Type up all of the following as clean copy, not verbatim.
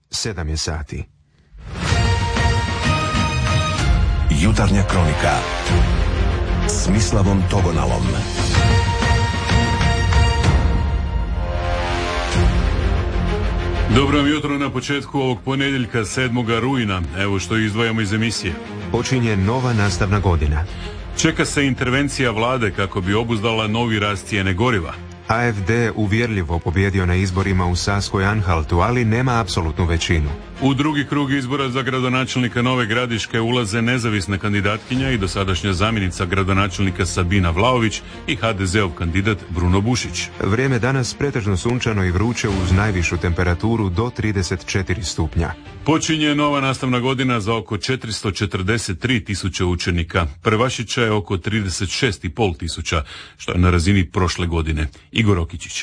7 je sati. Jutarnja kronika s Mislavom Togonalom. Dobro vam jutro na početku ovog ponedjeljka 7. rujna. Evo što izdvajamo iz emisije. Počinje nova nastavna godina. Čeka se intervencija vlade kako bi obuzdala novi rast cijene goriva. AfD uvjerljivo pobjedio na izborima u Saskoj Anhaltu, ali nema apsolutnu većinu. U drugi krug izbora za gradonačelnika Nove Gradiške ulaze nezavisna kandidatkinja i dosadašnja zamjenica gradonačelnika Sabina Vlaović i HDZ-ov kandidat Bruno Bušić. Vrijeme danas pretežno sunčano i vruće uz najvišu temperaturu do 34 stupnja. Počinje nova nastavna godina za oko 443 tisuće učenika. Prvašića je oko 36,5 tisuća, što je na razini prošle godine. Igor Okičić.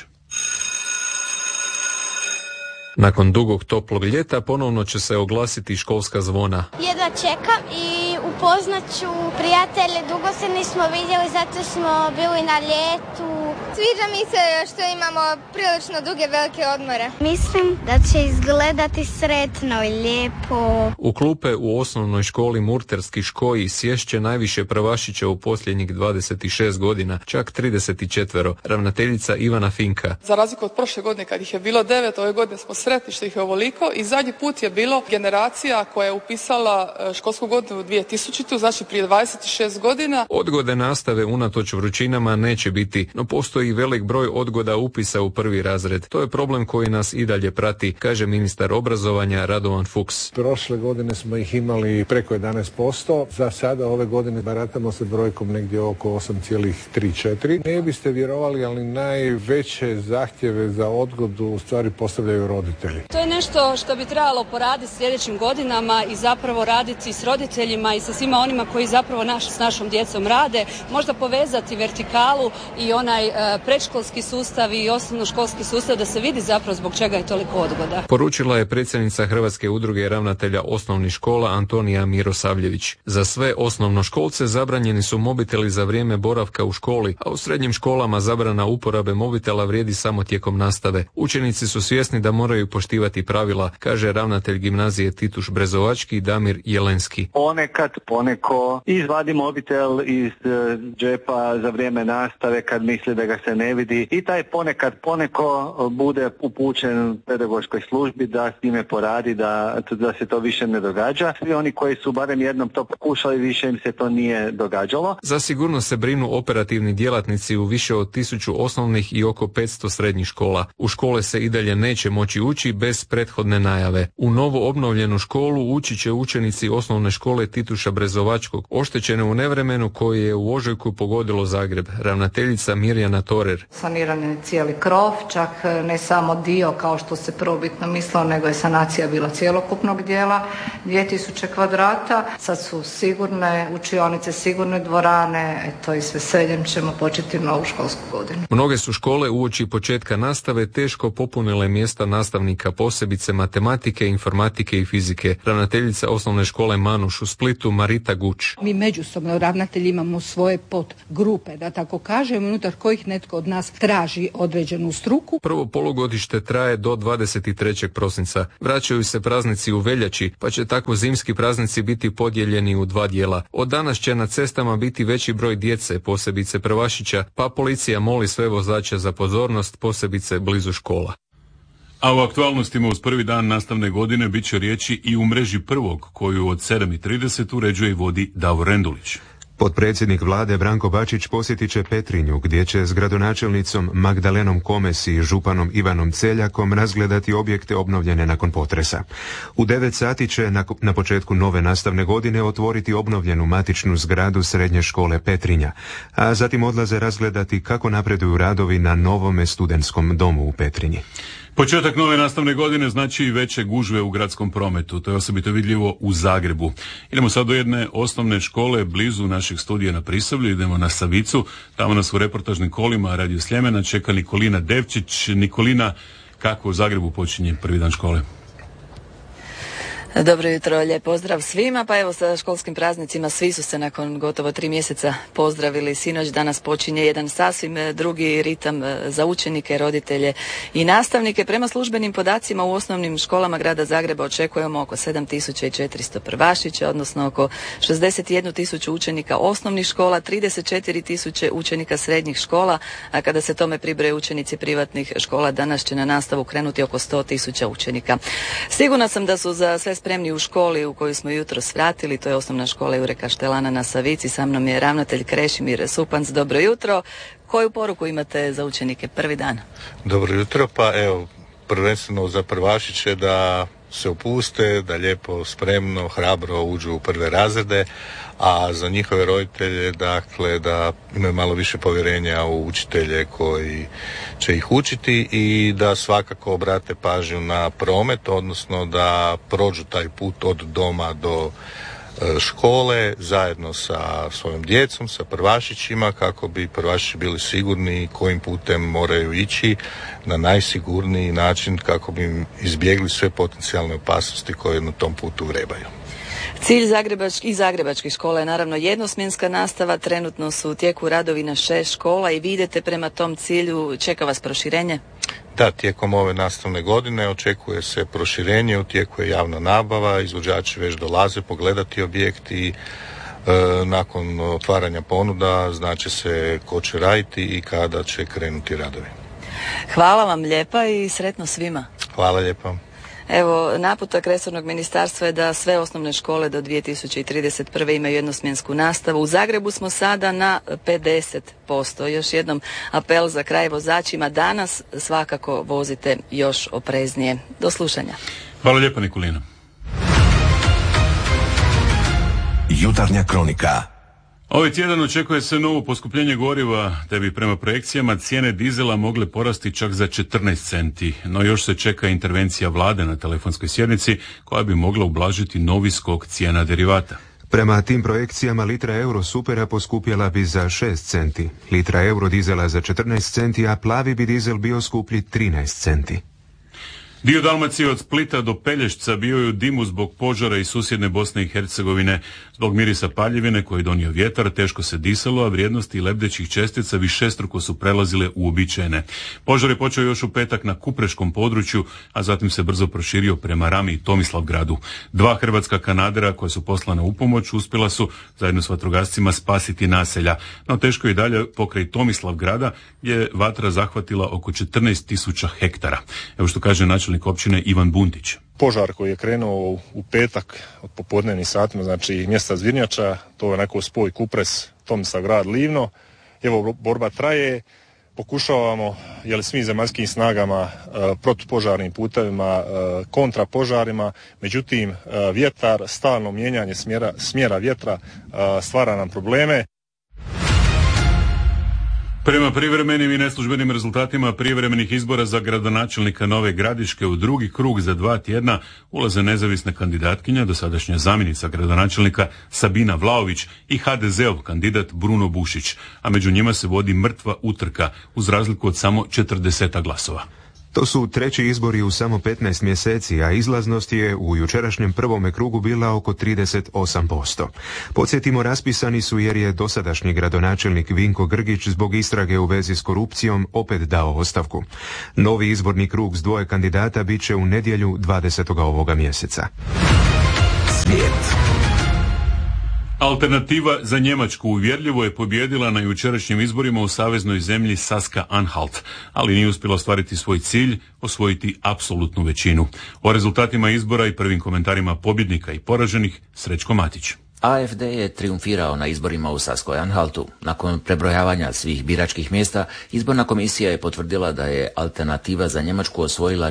Nakon dugog toplog ljeta ponovno će se oglasiti školska zvona. Jedva čekam i upoznat ću prijatelje, dugo se nismo vidjeli, zato smo bili na ljetu. Sviđa mi se što imamo prilično duge velike odmore. Mislim da će izgledati sretno i lijepo. U klupe u osnovnoj školi Murterski Škoji sješće najviše prvašića u posljednjih 26 godina, čak 34. Ravnateljica Ivana Finka. Za razliku od prošle godine kad ih je bilo 9, ove godine smo sretni što ih je ovoliko i zadnji put je bilo generacija koja je upisala školsku godinu 2000, znači prije 26 godina. Odgode nastave unatoč vrućinama neće biti, no postoji velik broj odgoda upisa u prvi razred. To je problem koji nas i dalje prati, kaže ministar obrazovanja Radovan Fuchs. Prošle godine smo ih imali preko 11%, za sada ove godine baratamo se brojkom negdje oko 8,3-4. Ne biste vjerovali, ali najveće zahtjeve za odgodu u stvari postavljaju roditelji. To je nešto što bi trebalo poraditi sljedećim godinama i zapravo raditi s roditeljima i sa svima onima koji zapravo s našom djecom rade, možda povezati vertikalu i onaj predškolski sustav i osnovnoškolski sustav da se vidi zapravo zbog čega je toliko odgoda. Poručila je predsjednica Hrvatske udruge ravnatelja osnovnih škola Antonija Mirosavljević. Za sve osnovnoškolce zabranjeni su mobiteli za vrijeme boravka u školi, a u srednjim školama zabrana uporabe mobitela vrijedi samo tijekom nastave. Učenici su svjesni da moraju poštivati pravila, kaže ravnatelj gimnazije Tituš Brezovački Damir Jelenski. Poneko izvadi mobitel iz džepa za vrijeme nastave kad misli da ga se ne vidi i taj poneko bude upućen pedagoškoj službi da s time poradi, da se to više ne događa. Svi oni koji su barem jednom to pokušali, više im se to nije događalo. Za sigurnost se brinu operativni djelatnici u više od 1000 osnovnih i oko 500 srednjih škola. U škole se i dalje neće moći ući bez prethodne najave. U novo obnovljenu školu ući će učenici osnovne škole Tituša Brezovačkog, oštećene u nevremenu koje je u ožujku pogodilo Zagreb. Ravnateljica Mirjana Torer. Saniran je cijeli krov, čak ne samo dio kao što se prvobitno mislilo, nego je sanacija bila cjelokupnog dijela, 2000 kvadrata. Sad su sigurne učionice, sigurne dvorane, eto i s veseljem ćemo početi novu školsku godinu. Mnoge su škole uoči početka nastave teško popunile mjesta nastavnika, posebice matematike, informatike i fizike. Ravnateljica osnovne škole Manuš u Splitu Marita Guč. Mi međusobno ravnatelji imamo svoje podgrupe, da tako kažem, unutar kojih netko od nas traži određenu struku. Prvo polugodište traje do 23. prosinca. Vraćaju se praznici u veljači, pa će tako zimski praznici biti podijeljeni u 2 dijela. Od danas će na cestama biti veći broj djece, posebice prvašića, pa policija moli sve vozače za pozornost, posebice blizu škola. A u aktualnostima uz prvi dan nastavne godine bit će riječi i u mreži prvog, koju od 7:30 uređuje i vodi Davor Rendulić. Potpredsjednik vlade Branko Bačić posjetit će Petrinju, gdje će s gradonačelnicom Magdalenom Komes i županom Ivanom Celjakom razgledati objekte obnovljene nakon potresa. U 9 sati će na početku nove nastavne godine otvoriti obnovljenu matičnu zgradu srednje škole Petrinja, a zatim odlaze razgledati kako napreduju radovi na novome studentskom domu u Petrinji. Početak nove nastavne godine znači i veće gužve u gradskom prometu. To je osobito vidljivo u Zagrebu. Idemo sad do jedne osnovne škole blizu našeg studija na Prisavlju. Idemo na Savicu. Tamo nas u reportažnim kolima Radio Sljemena čeka Nikolina Devčić. Nikolina, kako u Zagrebu počinje prvi dan škole? Dobro jutro, lijep pozdrav svima. Pa evo sa školskim praznicima svi su se nakon gotovo 3 mjeseca pozdravili. Sinoć, danas počinje jedan sasvim drugi ritam za učenike, roditelje i nastavnike. Prema službenim podacima u osnovnim školama grada Zagreba očekujemo oko 7400 prvašića, odnosno oko 61.000 učenika osnovnih škola, 34.000 učenika srednjih škola, a kada se tome pribroje učenici privatnih škola, danas će na nastavu krenuti oko 100.000 učenika. Sigurna sam da su za sve spremni u školi u koju smo jutros vratili, to je osnovna škola Jure Kaštelana na Savici. Sa mnom je ravnatelj Krešimir Supanc. Dobro jutro. Koju poruku imate za učenike prvi dan? Dobro jutro, pa evo, prvenstveno za prvašiće da se opuste, da lijepo, spremno, hrabro uđu u prve razrede, a za njihove roditelje, dakle, da imaju malo više povjerenja u učitelje koji će ih učiti i da svakako obrate pažnju na promet, odnosno da prođu taj put od doma do škole zajedno sa svojom djecom, sa prvašićima, kako bi prvašići bili sigurni kojim putem moraju ići na najsigurniji način kako bi izbjegli sve potencijalne opasnosti koje na tom putu vrebaju. Cilj zagrebačkih škola je naravno jednosmjenska nastava. Trenutno su u tijeku radovi na 6 škola i vi idete prema tom cilju. Čeka vas proširenje? Da, tijekom ove nastavne godine očekuje se proširenje, u tijeku je javna nabava, izvođači već dolaze pogledati objekt i nakon otvaranja ponuda znači se ko će raditi i kada će krenuti radovi. Hvala vam lijepa i sretno svima. Hvala lijepa. Evo, naputak resornog ministarstva je da sve osnovne škole do 2031. imaju jednosmjensku nastavu. U Zagrebu smo sada na 50%. Još jednom apel za kraj vozačima. Danas svakako vozite još opreznije. Do slušanja. Hvala lijepa, Nikolina. Jutarnja kronika. Ovaj tjedan očekuje se novo poskupljenje goriva, te bi prema projekcijama cijene dizela mogle porasti čak za 14 centi. No još se čeka intervencija vlade na telefonskoj sjednici koja bi mogla ublažiti novi skok cijena derivata. Prema tim projekcijama litra euro supera poskupjela bi za 6 centi, litra euro dizela za 14 centi, a plavi bi dizel bio skuplji 13 centi. Dio Dalmacije od Splita do Pelješca bio je u dimu zbog požara iz susjedne Bosne i Hercegovine. Zbog mirisa paljevine koji je donio vjetar, teško se disalo, a vrijednosti lebdećih čestica višestruko su prelazile uobičajene. Požar je počeo još u petak na Kupreškom području, a zatim se brzo proširio prema Rami i Tomislavgradu. 2 hrvatska kanadera koja su poslana u pomoć uspjela su zajedno s vatrogascima spasiti naselja. No teško je i dalje pokraj Tomislavgrada gdje je vatra zahvatila oko 14.000 hektara. Evo što kaže načelnik općine Ivan Buntić. Požar koji je krenuo u petak od popodnevnih satima, znači mjesta Zvirnjača, to je onako spoj Kupres, Tomislavgrad, Livno. Evo, borba traje, pokušavamo svim zemaljskim snagama, protupožarnim putevima, kontrapožarima, međutim vjetar, stalno mijenjanje smjera vjetra stvara nam probleme. Prema privremenim i neslužbenim rezultatima prijevremenih izbora za gradonačelnika Nove Gradiške u drugi krug za 2 tjedna ulaze nezavisna kandidatkinja, dosadašnja zamjenica gradonačelnika Sabina Vlaović i HDZ-ov kandidat Bruno Bušić, a među njima se vodi mrtva utrka uz razliku od samo 40 glasova. To su treći izbori u samo 15 mjeseci, a izlaznost je u jučerašnjem prvome krugu bila oko 38%. Podsjetimo, raspisani su jer je dosadašnji gradonačelnik Vinko Grgić zbog istrage u vezi s korupcijom opet dao ostavku. Novi izborni krug s 2 kandidata bit će u nedjelju 20. ovoga mjeseca. Svijet. Alternativa za Njemačku uvjerljivo je pobijedila na jučerašnjim izborima u saveznoj zemlji Saska-Anhalt, ali nije uspjela ostvariti svoj cilj, osvojiti apsolutnu većinu. O rezultatima izbora i prvim komentarima pobjednika i poraženih Srećko Matić. AfD je triumfirao na izborima u Saskoj-Anhaltu. Nakon prebrojavanja svih biračkih mjesta, izborna komisija je potvrdila da je Alternativa za Njemačku osvojila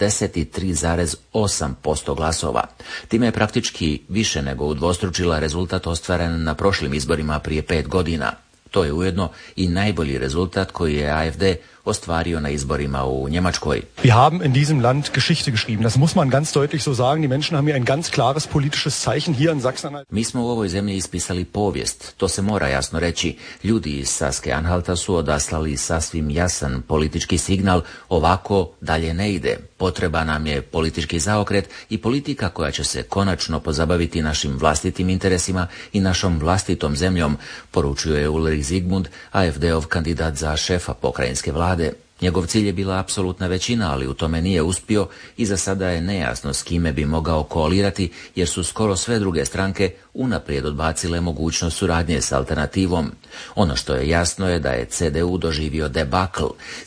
43,8% glasova. Time je praktički više nego udvostručila rezultat ostvaren na prošlim izborima prije 5 godina. To je ujedno i najbolji rezultat koji je AfD ostvario na izborima u Njemačkoj. Wir haben in diesem Land Geschichte geschrieben. Das muss man ganz deutlich so sagen. Die Menschen haben hier ein ganz klares politisches Zeichen hier in Sachsen-Anhalt. Mi smo u ovoj zemlji ispisali povijest. To se mora jasno reći. Ljudi iz Saske-Anhalta su odaslali sasvim jasan politički signal. Ovako dalje ne ide. Potreba nam je politički zaokret i politika koja će se konačno pozabaviti našim vlastitim interesima i našom vlastitom zemljom, poručuje Ulrich Zygmunt, AfD-ov kandidat za šefa pokrajinske vlade. Njegov cilj je bila apsolutna većina, ali u tome nije uspio i za sada je nejasno s kime bi mogao koalirati, jer su skoro sve druge stranke unaprijed odbacile mogućnost suradnje s alternativom. Ono što je jasno je da je CDU doživio debakl.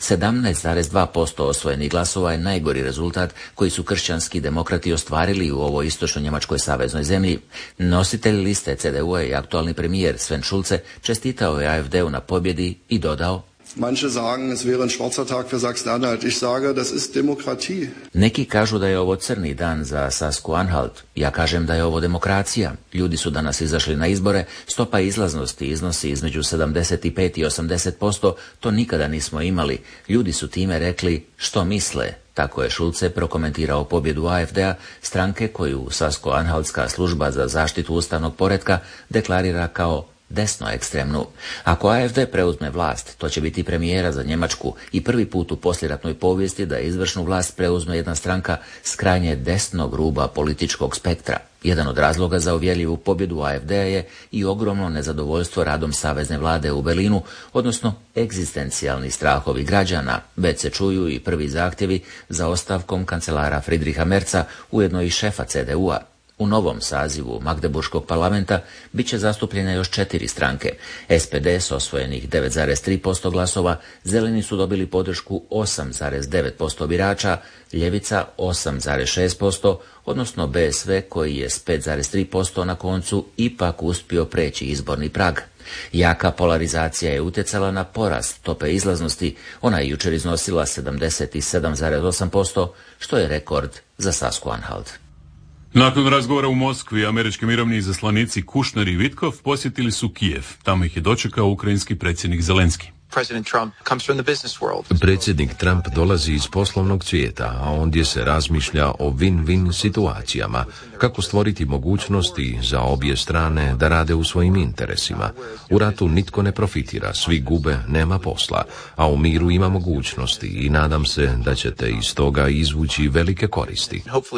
17,2% osvojenih glasova je najgori rezultat koji su kršćanski demokrati ostvarili u ovoj istočno-njemačkoj saveznoj zemlji. Nositelj liste CDU-a i aktualni premijer Sven Schulze čestitao je AfD-u na pobjedi i dodao: Manche sagen, es wäre ein schwarzer Tag für Sachsen-Anhalt. Ich sage, das ist Demokratie. Neki kažu da je ovo crni dan za Sasku-Anhalt. Ja kažem da je ovo demokracija. Ljudi su danas izašli na izbore, stopa izlaznosti iznosi između 75 i 80%, to nikada nismo imali. Ljudi su time rekli što misle. Tako je Schulze prokomentirao pobjedu AfD-a, stranke koju Sasko-Anhaltska služba za zaštitu ustavnog poretka deklarira kao desno ekstremnu. Ako AfD preuzme vlast, to će biti premijera za Njemačku i prvi put u poslijeratnoj povijesti da izvršnu vlast preuzme jedna stranka s krajnje desnog ruba političkog spektra. Jedan od razloga za uvjerljivu pobjedu AfD-a je i ogromno nezadovoljstvo radom savezne vlade u Berlinu, odnosno egzistencijalni strahovi građana. Već se čuju i prvi zahtjevi za ostavkom kancelara Friedricha Merza, ujedno i šefa CDU-a. U novom sazivu Magdeburškog parlamenta bit će zastupljene još 4 stranke. SPD s osvojenih 9,3% glasova, Zeleni su dobili podršku 8,9% birača, Ljevica 8,6%, odnosno BSV koji je s 5,3% na koncu ipak uspio preći izborni prag. Jaka polarizacija je utjecala na porast stope izlaznosti, ona je jučer iznosila 77,8%, što je rekord za Sasku-Anhalt. Nakon razgovora u Moskvi, američki mirovni izaslanici Kushner i Vitkov posjetili su Kijev. Tamo ih je dočekao ukrajinski predsjednik Zelenski. Predsjednik Trump dolazi iz poslovnog svijeta, a ondje se razmišlja o win-win situacijama, kako stvoriti mogućnosti za obje strane da rade u svojim interesima. U ratu nitko ne profitira, svi gube, nema posla, a u miru ima mogućnosti i nadam se da ćete iz toga izvući velike koristi.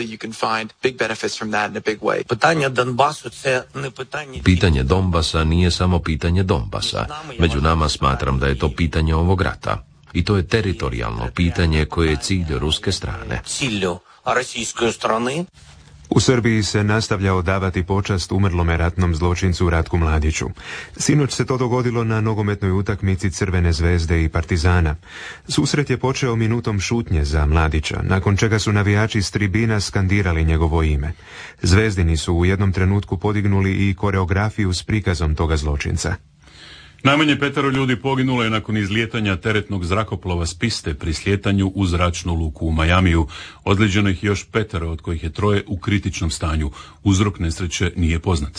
Pitanje Donbasa nije samo pitanje Donbasa. Među nama smatram da je to pitanje ovog rata. I to je teritorijalno pitanje koje je cilj ruske strane. U Srbiji se nastavlja odavati počast umrlome ratnom zločincu Ratku Mladiću. Sinoć se to dogodilo na nogometnoj utakmici Crvene zvezde i Partizana. Susret je počeo minutom šutnje za Mladića, nakon čega su navijači s tribina skandirali njegovo ime. Zvezdini su u jednom trenutku podignuli i koreografiju s prikazom toga zločinca. Najmanje 5 ljudi poginulo je nakon izlijetanja teretnog zrakoplova s piste pri slijetanju u zračnu luku u Majamiju. Ozlijeđeno ih još 5, od kojih je 3 u kritičnom stanju. Uzrok nesreće nije poznat.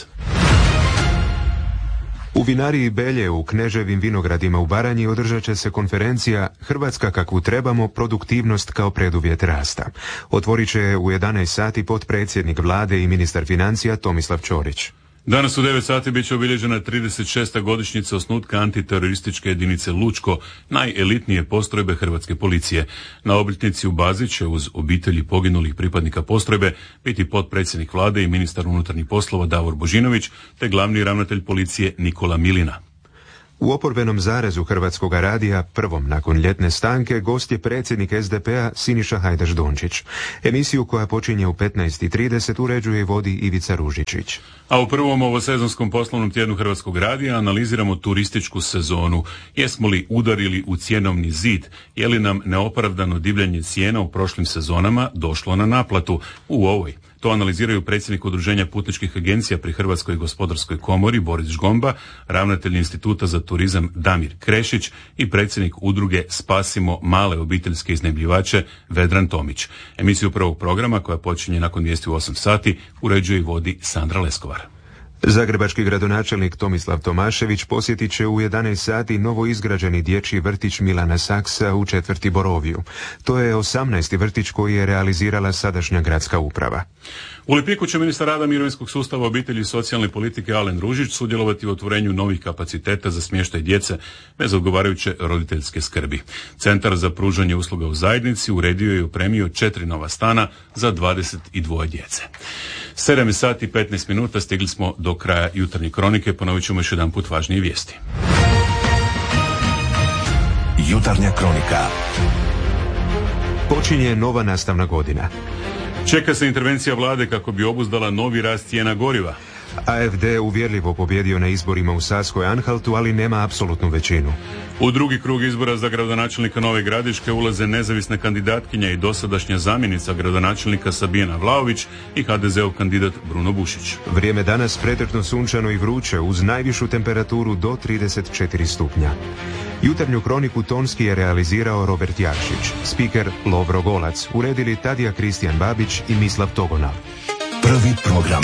U vinariji Belje u Kneževim vinogradima u Baranji održat će se konferencija Hrvatska kakvu trebamo, produktivnost kao preduvjet rasta. Otvorit će je u 11 sati potpredsjednik vlade i ministar financija Tomislav Ćorić. Danas u 9 sati bit će obilježena 36. godišnjica osnutka antiterorističke jedinice Lučko, najelitnije postrojbe hrvatske policije. Na obljetnici u bazi će uz obitelji poginulih pripadnika postrojbe biti potpredsjednik vlade i ministar unutarnjih poslova Davor Božinović te glavni ravnatelj policije Nikola Milina. U oporbenom zarezu Hrvatskoga radija, prvom nakon ljetne stanke, gost je predsjednik SDP-a Siniša Hajdaš Dončić. Emisiju koja počinje u 15:30 uređuje i vodi Ivica Ružičić. A u prvom ovosezonskom poslovnom tjednu Hrvatskog radija analiziramo turističku sezonu. Jesmo li udarili u cjenovni zid? Je li nam neopravdano divljanje cijena u prošlim sezonama došlo na naplatu u ovoj? To analiziraju predsjednik Udruženja putničkih agencija pri Hrvatskoj gospodarskoj komori Boris Žgomba, ravnatelj Instituta za turizam Damir Krešić i predsjednik udruge Spasimo male obiteljske iznajmljivače Vedran Tomić. Emisiju prvog programa, koja počinje nakon vijesti u 8 sati, uređuje i vodi Sandra Leskovar. Zagrebački gradonačelnik Tomislav Tomašević posjetit će u 11 sati novo izgrađeni dječji vrtić Milana Saksa u četvrti Boroviju. To je 18. vrtić koji je realizirala sadašnja gradska uprava. U Lipiku će ministar rada, mirovinskog sustava, obitelji i socijalne politike Alen Ružić sudjelovati u otvorenju novih kapaciteta za smještaj djece bez odgovarajuće roditeljske skrbi. Centar za pružanje usluga u zajednici uredio je i opremio 4 nova stana za 22 djece. 7 sati i 15 minuta, stigli smo do kraja jutarnje kronike. Ponovit ćemo još jedan put važnije vijesti. Jutarnja kronika. Počinje nova nastavna godina. Čeka se intervencija vlade kako bi obuzdala novi rast cijena goriva. AfD uvjerljivo pobjedio na izborima u Saskoj Anhaltu, ali nema apsolutnu većinu. U drugi krug izbora za gradonačelnika Nove Gradiške ulaze nezavisna kandidatkinja i dosadašnja zamjenica gradonačelnika Sabina Vlaović i HDZ-ov kandidat Bruno Bušić. Vrijeme danas pretežno sunčano i vruće uz najvišu temperaturu do 34 stupnja. Jutarnju kroniku tonski je realizirao Robert Jakšić, spiker Lovro Golac, uredili Tadija Kristijan Babić i Mislav Togonal. Prvi program.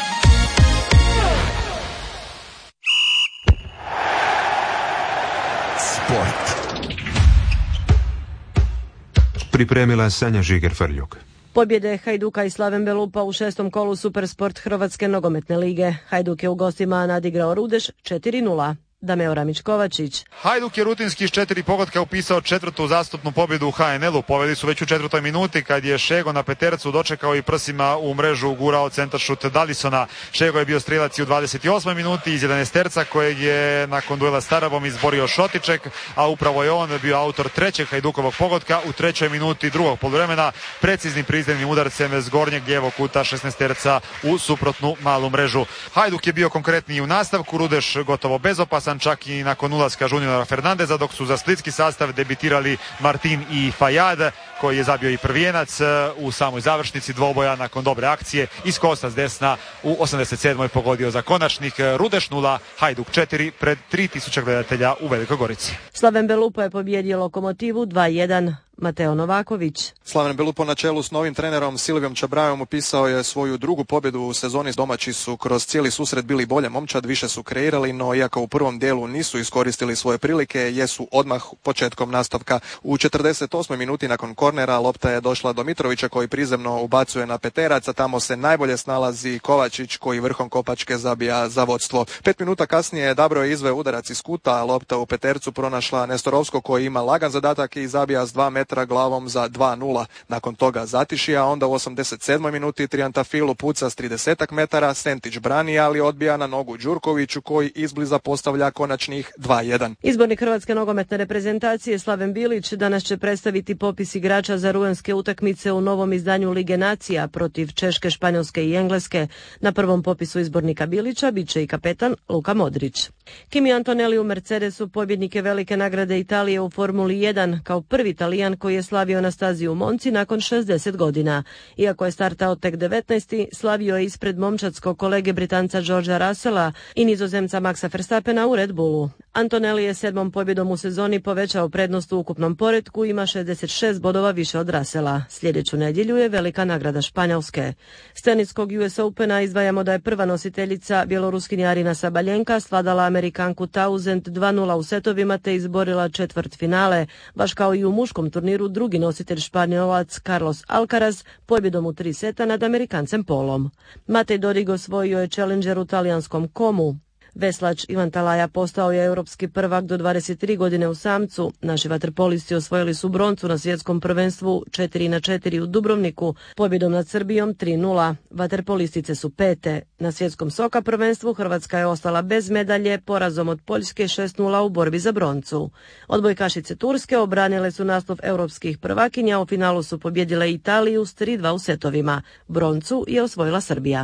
Sport. Pripremila Sanja Žiger-Frljuk. Pobjede Hajduka i Slaven Belupa u 6. kolu Supersport Hrvatske nogometne lige. Hajduk je u gostima nadigrao Rudeš 4:0. Dameo Ramić-Kovačić. Hajduk je rutinski iz 4 pogotka upisao 4. zastupnu pobjedu u HNL-u. Povedili su već u 4. minuti kad je Šego na petercu dočekao i prsima u mrežu gurao centaršut Dalisona. Šego je bio strelac i u 28. minuti iz 11 kojeg je nakon duela s Tarabom izborio Šotiček, a upravo je on bio autor 3. Hajdukovog pogotka u 3. minuti drugog poluvremena preciznim prizemnim udarcem s gornjeg lijevog kuta 16 u suprotnu malu mrežu. Hajduk je bio konkretniji u nastavku, Rudeš gotovo bezopasan, čak i nakon ulaska Juniora Fernandeza, dok su za splitski sastav debitirali Martin i Fajad, koji je zabio i prvijenac u samoj završnici dvoboja nakon dobre akcije. Iz kosta s desna u 87. pogodio za konačnik. Rudeš 0, Hajduk 4 pred 3000 gledatelja u Velikoj Gorici. Slaven Belupa je pobijedio Lokomotivu 2:1. Mateo Novaković. Slaven Belupo na čelu s novim trenerom Silvijom Čabrajom upisao je svoju drugu pobjedu u sezoni. Domaći su kroz cijeli susret bili bolje momčad, više su kreirali, no iako u prvom dijelu nisu iskoristili svoje prilike, jesu odmah početkom nastavka. U 48. minuti nakon kornera lopta je došla do Mitrovića koji prizemno ubacuje na peterac, a tamo se najbolje snalazi Kovačić koji vrhom kopačke zabija za vodstvo. 5 minuta kasnije Dabro je izveo udarac iz kuta, a lopta u petercu pronašla Nestorovsko koji ima lagan zadatak i zabija s 2 metra glavom za 2:0. Nakon toga zatiši, a onda u 87. minuti Triantafilu puca s 30 metara, Sentić brani, ali odbija na nogu Đurkoviću koji izbliza postavlja konačnih 2:1. Izbornik Hrvatske nogometne reprezentacije Slaven Bilić danas će predstaviti popis igrača za rujanske utakmice u novom izdanju Lige nacija protiv Češke, Španjolske i Engleske. Na prvom popisu izbornika Bilića bit će i kapetan Luka Modrić. Kimi Antonelli u Mercedesu pobjednik je velike nagrade Italije u Formuli 1 kao prvi Talijan koji je slavio na stazi u Monci nakon 60 godina. Iako je startao tek 19. slavio je ispred momčadskog kolege Britanca Georgea Russella i Nizozemca Maxa Verstappena u Red Bullu. Antonelli je 7. pobjedom u sezoni povećao prednost u ukupnom poretku, ima 66 bodova više od Russella. Sljedeću nedjelju je velika nagrada Španjolske. S teniskog US Opena izdvajamo da je prva nositeljica bjeloruskinja Arina Sabaljenka svladala Amerikanku Townsend 2:0 u setovima te izborila četvrtfinale. Baš kao i u muškom turniru, drugi nositelj Španjolac Carlos Alcaraz pobjedom u 3 seta nad Amerikancem Polom. Matej Dodig osvojio je Challenger u talijanskom Komu. Veslač Ivan Talaja postao je europski prvak do 23 godine u samcu. Naši vaterpolisti osvojili su broncu na svjetskom prvenstvu 4:4 u Dubrovniku, pobjedom nad Srbijom 3:0. Vaterpolistice su pete. Na svjetskom soka prvenstvu Hrvatska je ostala bez medalje porazom od Poljske 6:0 u borbi za broncu. Odbojkašice Turske obranile su naslov europskih prvakinja, u finalu su pobjedile Italiju s 3:2 u setovima. Broncu je osvojila Srbija.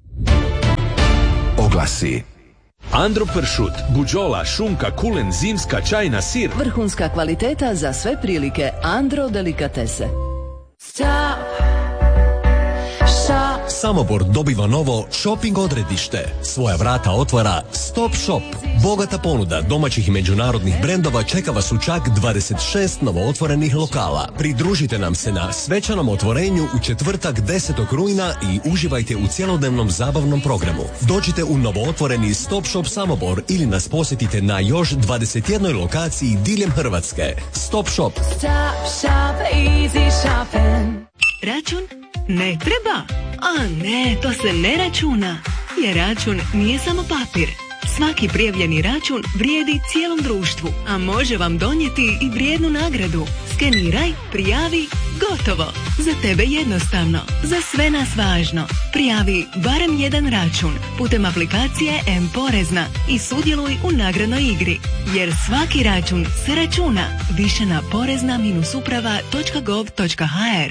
Oglasi. Andro pršut, buđola, šunka, kulen, zimska, čajna, sir. Vrhunska kvaliteta za sve prilike. Andro delikatese. Sa Samobor dobiva novo shopping odredište. Svoja vrata otvara Stop Shop. Bogata ponuda domaćih i međunarodnih brendova čeka vas u čak 26 novootvorenih lokala. Pridružite nam se na svečanom otvorenju u četvrtak 10. rujna i uživajte u cjelodnevnom zabavnom programu. Dođite u novootvoreni Stop Shop Samobor ili nas posjetite na još 21 lokaciji diljem Hrvatske. Stop Shop. Stop shop, easy shopping. Račun? Ne treba. A ne, to se ne računa. Jer račun nije samo papir. Svaki prijavljeni račun vrijedi cijelom društvu, a može vam donijeti i vrijednu nagradu. Skeniraj, prijavi, gotovo. Za tebe jednostavno, za sve nas važno. Prijavi barem jedan račun putem aplikacije M-Porezna i sudjeluj u nagradnoj igri. Jer svaki račun se računa. Više na porezna-uprava.gov.hr.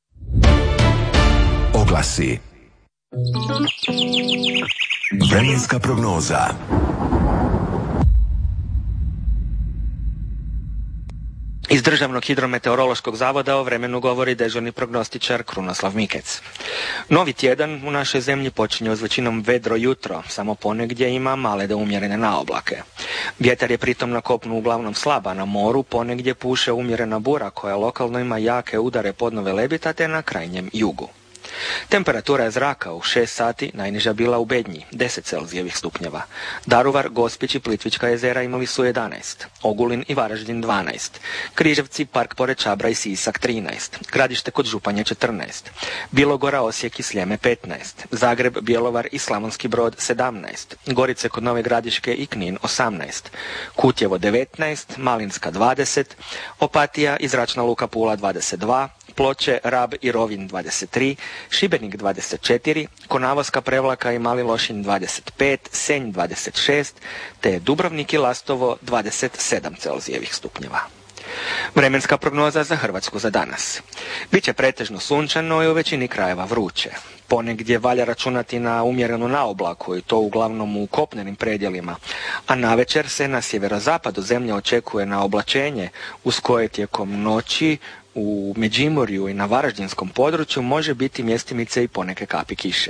Oglasi. Vremenska prognoza. Iz Državnog hidrometeorološkog zavoda o vremenu govori dežurni prognostičar Krunoslav Mikec. Novi tjedan u našoj zemlji počinje uz većinom vedro jutro, samo ponegdje ima male do umjerene naoblake. Vjetar je pritom na kopnu uglavnom slab, a na moru ponegdje puše umjerena bura koja lokalno ima jake udare podnove lebita te na krajnjem jugu. Temperatura zraka u 6 sati najniža bila u Bednji, 10 Celzijevih stupnjeva. Daruvar, Gospić i Plitvička jezera imali su 11, Ogulin i Varaždin 12, Križevci, Park pored Čabra i Sisak 13, Gradište kod Županje 14, Bilogora, Osijek i Sljeme 15, Zagreb, Bjelovar i Slavonski Brod 17, Gorice kod Nove Gradiške i Knin 18, Kutjevo 19, Malinska 20, Opatija i Zračna luka Pula 22, Ploče, Rab i Rovinj 23, Šibenik 24, Konavoska, Prevlaka i Mali Lošinj 25, Senj 26, te Dubrovnik i Lastovo 27 Celzijevih stupnjeva. Vremenska prognoza za Hrvatsku za danas. Biće pretežno sunčano i u većini krajeva vruće. Ponegdje valja računati na umjerenu naoblaku i to uglavnom u kopnenim predjelima, a navečer se na sjeverozapadu zemlje očekuje na oblačenje uz koje tijekom noći u Međimurju i na varaždinskom području može biti mjestimice i poneke kapi kiše.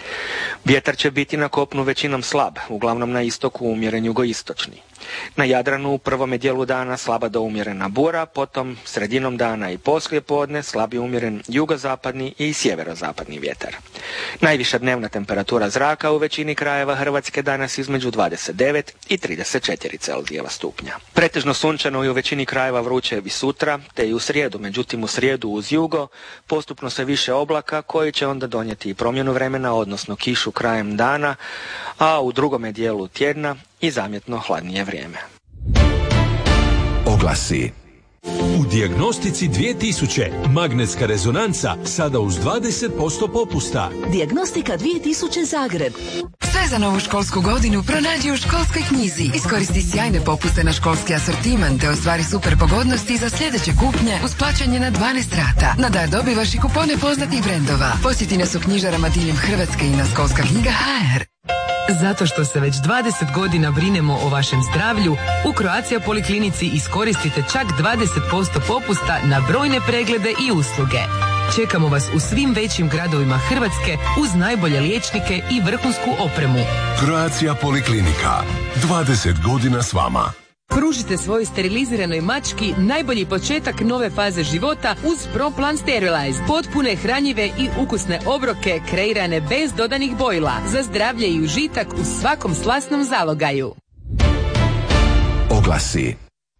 Vjetar će biti na kopnu većinom slab, uglavnom na istoku umjeren jugoistočni. Na Jadranu u prvome dijelu dana slaba do umjerena bura, potom sredinom dana i poslije podne slabi umjeren jugozapadni i sjeverozapadni vjetar. Najviša dnevna temperatura zraka u većini krajeva Hrvatske danas između 29 i 34 Celzijeva stupnja. Pretežno sunčano i u većini krajeva vruće i sutra, te i u srijedu, međutim u srijedu uz jugo postupno se više oblaka koji će onda donijeti i promjenu vremena, odnosno kišu krajem dana, a u drugome dijelu tjedna i zamjetno hladnije vrijeme. Oglasi. U Dijagnostici 2000 magnetska rezonanca sada uz 20% popusta. Dijagnostika 2000 Zagreb. Sve za novu školsku godinu pronađi u školskoj knjizi. Iskoristi sjajne popuste na školski asortiman te ostvari super pogodnosti za sljedeće kupnje uz plaćanje na 12 rata. Na dar dobivaš i kupone poznatih brendova. Posjeti nas u knjižarama diljem Hrvatske i na Školska knjiga.hr. Zato što se već 20 godina brinemo o vašem zdravlju, u Croatia Poliklinici iskoristite čak 20% popusta na brojne preglede i usluge. Čekamo vas u svim većim gradovima Hrvatske uz najbolje liječnike i vrhunsku opremu. Croatia Poliklinika. 20 godina s vama. Pružite svojoj steriliziranoj mački najbolji početak nove faze života uz ProPlan Sterilize. Potpune, hranjive i ukusne obroke kreirane bez dodanih bojila za zdravlje i užitak u svakom slasnom zalogaju. Oglasi.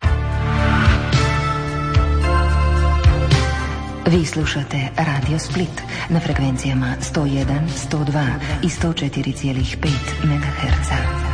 Vi slušate Radio Split na frekvencijama 101, 102 i 104,5 MHz.